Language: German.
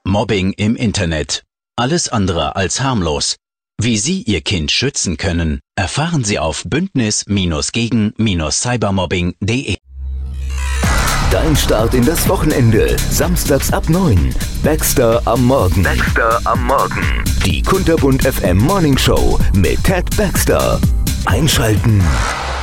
Mobbing im Internet. Alles andere als harmlos. Wie Sie Ihr Kind schützen können, erfahren Sie auf bündnis-gegen-cybermobbing.de. Dein Start in das Wochenende. Samstags ab 9. Baxter am Morgen. Die Kunterbunt FM Morning Show mit Ted Baxter. Einschalten.